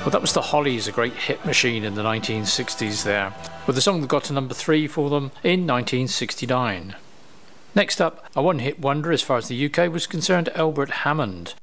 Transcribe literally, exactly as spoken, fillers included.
Well, that was the Hollies, a great hit machine in the nineteen sixties there, with a song that got to number three for them in nineteen sixty-nine. Next up, a one-hit wonder as far as the U K was concerned, Albert Hammond,